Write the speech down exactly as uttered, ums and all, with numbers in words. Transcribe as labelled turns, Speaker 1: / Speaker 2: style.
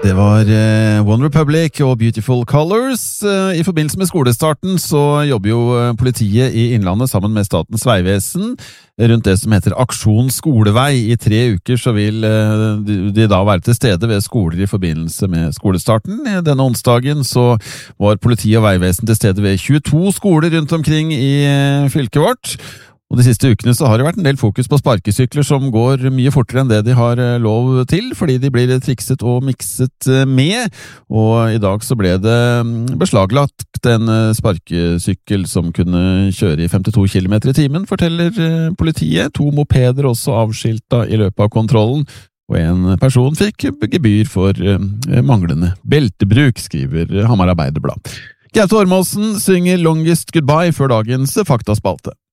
Speaker 1: Det var eh, One Republic og Beautiful Colors. Eh, I forbindelse med skolestarten så jobber jo eh, politiet i Innlandet sammen med Statens vegvesen rundt det som heter Aksjon Skolevei. I tre uker så vil eh, de, de da være til stede ved skoler i forbindelse med skolestarten. Denne onsdagen så var politi og vegvesen til stede ved tjueto skoler rundt omkring i eh, fylket vårt. Og de siste ukene så har det vært en del fokus på sparkesykler som går mye fortere enn det de har lov til, fordi de blir trikset og mikset med. Og i dag så ble det beslaglagt en sparkesykkel som kunne kjøre i femtito kilometer i timen, forteller politiet. To mopeder også avskilta i løpet av kontrollen, og en person fikk gebyr for manglende beltebruk, skriver Hamar Arbeiderblad. Gaute Ormåsen synger Longest Goodbye før dagens faktaspalte.